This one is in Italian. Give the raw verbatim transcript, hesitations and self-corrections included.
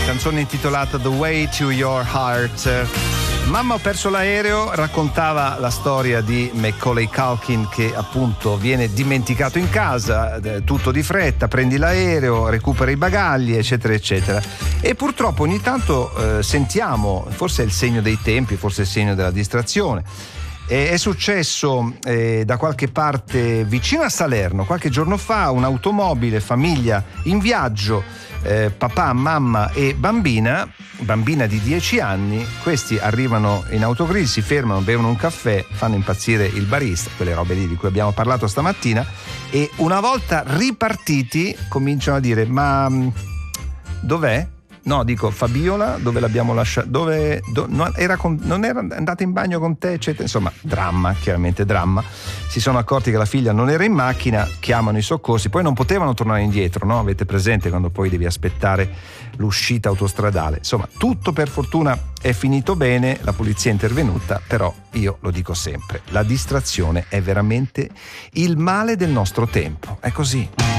canzone intitolata The Way to Your Heart. Mamma ho perso l'aereo raccontava la storia di Macaulay Culkin che appunto viene dimenticato in casa, tutto di fretta, prendi l'aereo, recupera i bagagli eccetera eccetera, e purtroppo ogni tanto eh, sentiamo, forse è il segno dei tempi, forse è il segno della distrazione. È successo eh, da qualche parte vicino a Salerno qualche giorno fa, un'automobile, famiglia in viaggio, eh, papà, mamma e bambina, bambina di dieci anni, questi arrivano in autogrill, si fermano, bevono un caffè, fanno impazzire il barista, quelle robe lì di cui abbiamo parlato stamattina, e una volta ripartiti cominciano a dire ma dov'è? No, dico Fabiola, dove l'abbiamo lasciata? Dove do, non, era con, non era andata in bagno con te, eccetera. Insomma, dramma, chiaramente dramma. Si sono accorti che la figlia non era in macchina, chiamano i soccorsi, poi non potevano tornare indietro, no? Avete presente quando poi devi aspettare l'uscita autostradale? Insomma, tutto per fortuna è finito bene, la polizia è intervenuta, però io lo dico sempre, la distrazione è veramente il male del nostro tempo. È così.